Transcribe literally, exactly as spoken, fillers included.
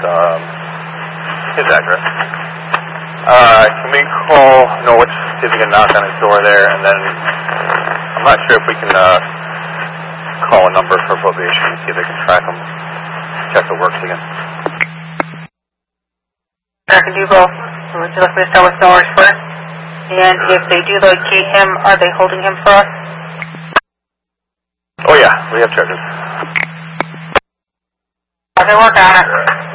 um, his address. Uh, can we call Norwich, see if we can knock on his door there, and then I'm not sure if we can uh, call a number for probation and see if they can track him, check the works again. I can do both. Would you like me to start with Norwich first? And if they do locate him, are they holding him for us? Oh yeah, we have charges. Okay, work on it.